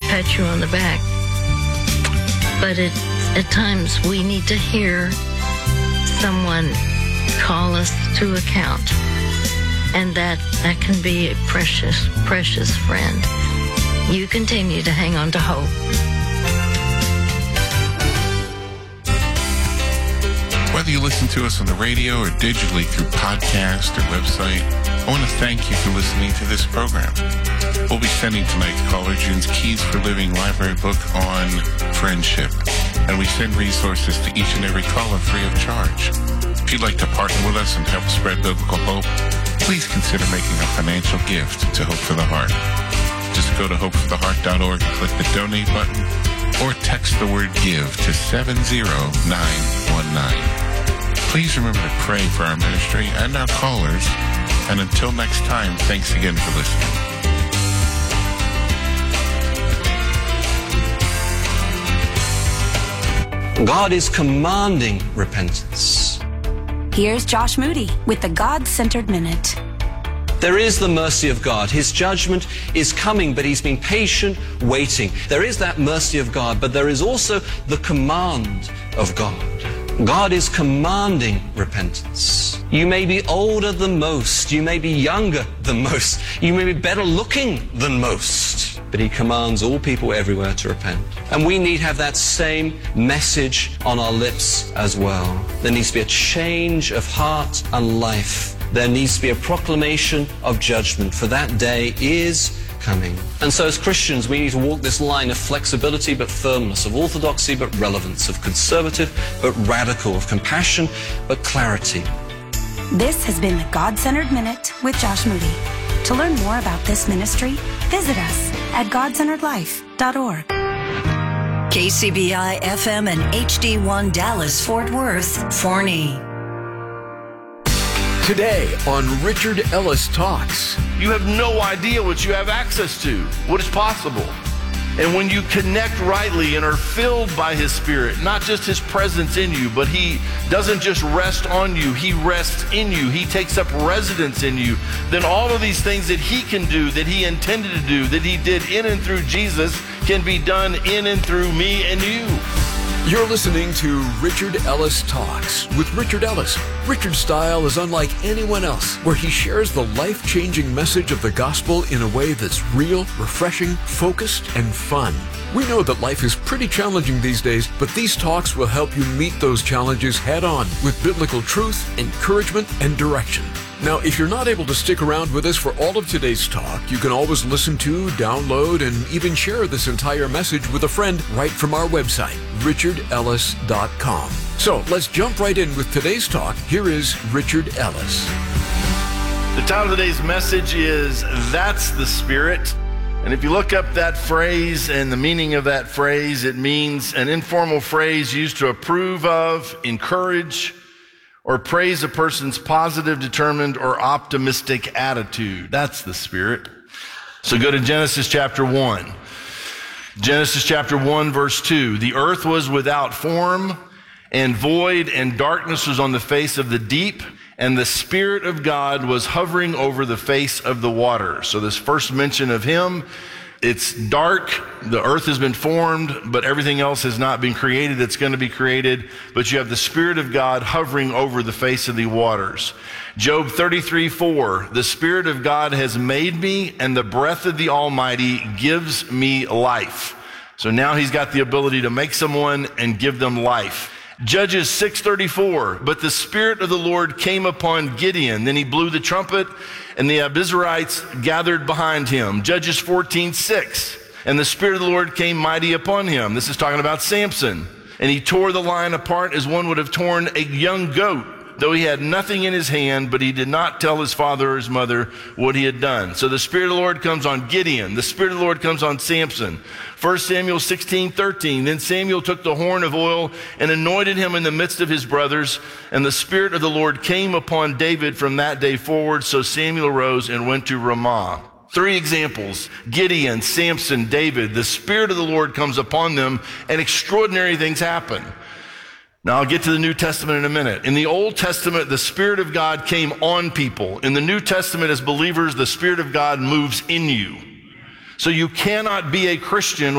pat you on the back. But at times we need to hear someone call us to account. And that can be a precious, precious friend. You continue to hang on to hope. Whether you listen to us on the radio or digitally through podcast or website, I want to thank you for listening to this program. We'll be sending tonight's caller June's Keys for Living library book on friendship, and we send resources to each and every caller free of charge. If you'd like to partner with us and help spread biblical hope, please consider making a financial gift to Hope for the Heart. Just go to hopefortheheart.org and click the donate button, or text the word GIVE to 70919. Please remember to pray for our ministry and our callers. And until next time, thanks again for listening. God is commanding repentance. Here's Josh Moody with the God-Centered Minute. There is the mercy of God. His judgment is coming, but he's been patient, waiting. There is that mercy of God, but there is also the command of God. God is commanding repentance. You may be older than most. You may be younger than most. You may be better looking than most. But he commands all people everywhere to repent. And we need to have that same message on our lips as well. There needs to be a change of heart and life. There needs to be a proclamation of judgment, for that day is coming. And so as Christians, we need to walk this line of flexibility but firmness, of orthodoxy but relevance, of conservative but radical, of compassion but clarity. This has been the God-Centered Minute with Josh Moody. To learn more about this ministry, visit us at godcenteredlife.org. KCBI FM and HD1 Dallas Fort Worth, Forney. Today on Richard Ellis Talks. You have no idea what you have access to, what is possible. And when you connect rightly and are filled by His Spirit, not just His presence in you, but He doesn't just rest on you, He rests in you. He takes up residence in you. Then all of these things that He can do, that He intended to do, that He did in and through Jesus, can be done in and through me and you. You're listening to Richard Ellis Talks with Richard Ellis. Richard's style is unlike anyone else, where he shares the life-changing message of the gospel in a way that's real, refreshing, focused, and fun. We know that life is pretty challenging these days, but these talks will help you meet those challenges head-on with biblical truth, encouragement, and direction. Now, if you're not able to stick around with us for all of today's talk, you can always listen to, download, and even share this entire message with a friend right from our website, richardellis.com. So let's jump right in with today's talk. Here is Richard Ellis. The title of today's message is That's the Spirit. And if you look up that phrase and the meaning of that phrase, it means an informal phrase used to approve of, encourage, or praise a person's positive, determined, or optimistic attitude. That's the Spirit. So go to Genesis chapter 1. Genesis chapter 1, verse 2. The earth was without form and void, and darkness was on the face of the deep, and the Spirit of God was hovering over the face of the water. So this first mention of Him, it's dark, the earth has been formed, but everything else has not been created that's going to be created. But you have the Spirit of God hovering over the face of the waters. Job 33:4, the Spirit of God has made me, and the breath of the Almighty gives me life. So now He's got the ability to make someone and give them life. Judges 6:34, but the Spirit of the Lord came upon Gideon. Then he blew the trumpet, and the Abiezrites gathered behind him. Judges 14:6, and the Spirit of the Lord came mighty upon him. This is talking about Samson. And he tore the lion apart as one would have torn a young goat, though he had nothing in his hand, but he did not tell his father or his mother what he had done. So the Spirit of the Lord comes on Gideon. The Spirit of the Lord comes on Samson. 1 Samuel 16:13, then Samuel took the horn of oil and anointed him in the midst of his brothers, and the Spirit of the Lord came upon David from that day forward. So Samuel arose and went to Ramah. 3 examples: Gideon, Samson, David. The Spirit of the Lord comes upon them, and extraordinary things happen. Now, I'll get to the New Testament in a minute. In the Old Testament, the Spirit of God came on people. In the New Testament, as believers, the Spirit of God moves in you. So you cannot be a Christian